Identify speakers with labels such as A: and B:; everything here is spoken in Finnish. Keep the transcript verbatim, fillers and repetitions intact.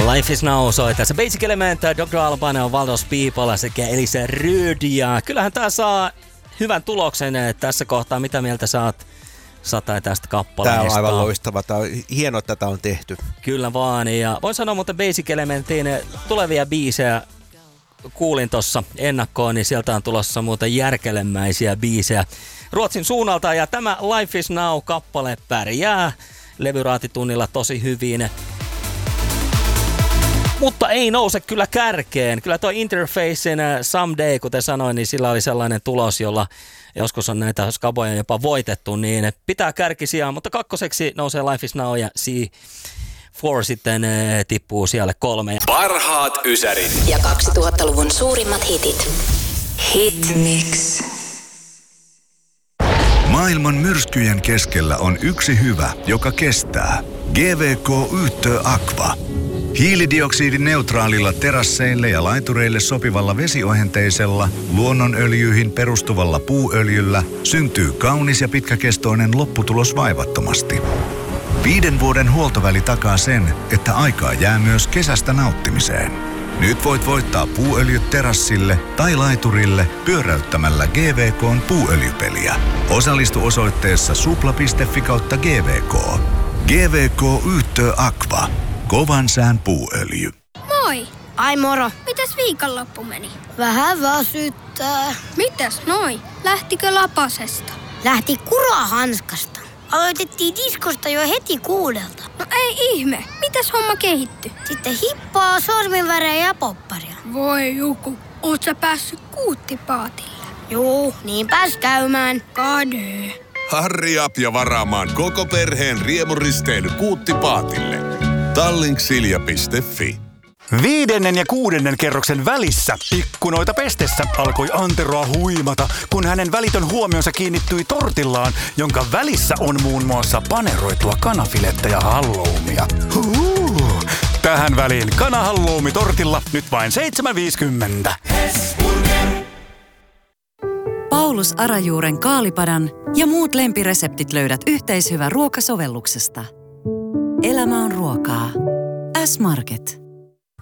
A: Life is Now soi tässä Basic Element, doctor Alban on Waldos People sekä Elisa Ryd. Ja kyllähän tää saa hyvän tuloksen tässä kohtaa. Mitä mieltä saat Sata tästä kappaleesta?
B: Tää on aivan loistava. Tää on hienoa, että tätä on tehty.
A: Kyllä vaan. Ja voin sanoa muuten Basic Elementin tulevia biisejä. Kuulin tossa ennakkoon, niin sieltä on tulossa muuten järkelemäisiä biisejä Ruotsin suunnalta. Ja tämä Life is Now-kappale pärjää levyraatitunnilla tosi hyvin. Mutta ei nouse kyllä kärkeen. Kyllä tuo Interfacein Someday, kuten sanoin, niin sillä oli sellainen tulos, jolla joskus on näitä skaboja jopa voitettu, niin pitää kärkisiä. Mutta kakkoseksi nousee Life is Now ja C neljä sitten tippuu siellä kolme.
C: Parhaat ysärit.
D: Ja kaksituhattaluvun suurimmat hitit. Hit Mix.
E: Maailman myrskyjen keskellä on yksi hyvä, joka kestää. G V K Yhtö Aqua. Hiilidioksidineutraalilla terasseille ja laitureille sopivalla vesiohenteisella, luonnonöljyihin perustuvalla puuöljyllä syntyy kaunis ja pitkäkestoinen lopputulos vaivattomasti. Viiden vuoden huoltoväli takaa sen, että aikaa jää myös kesästä nauttimiseen. Nyt voit voittaa puuöljyt terassille tai laiturille pyöräyttämällä G V K:n puuöljypeliä. Osallistu osoitteessa supla piste fi kautta G V K. G V K Yhtö Aqua. Kovan sään puuöljy.
F: Moi!
G: Ai moro.
F: Mitäs viikonloppu meni?
G: Vähän väsyttää.
F: Mitäs noi? Lähtikö lapasesta?
G: Lähti kurahanskasta. Aloitettiin diskosta jo heti kuudelta.
F: No ei ihme. Mitäs homma kehittyi?
G: Sitten hippaa, sorminvärejä ja popparia.
F: Voi Juku, oot sä päässyt kuuttipaatille?
G: Juu, niin pääs käymään.
F: Kade.
C: Harri up ja varaamaan koko perheen riemuristeily Kuuttipaatille. Tallink-silja piste fi.
H: Viidennen ja kuudennen kerroksen välissä ikkunoita pestessä alkoi Anteroa huimata, kun hänen välitön huomionsa kiinnittyi tortillaan, jonka välissä on muun muassa paneroitua kanafilettä ja halloumia. Huu. Tähän väliin kanahalloumi tortilla nyt vain seitsemän viisikymmentä.
I: Paulus Arajuuren kaalipadan ja muut lempireseptit löydät yhteishyvä ruokasovelluksesta. Elämä on ruokaa. S-Market.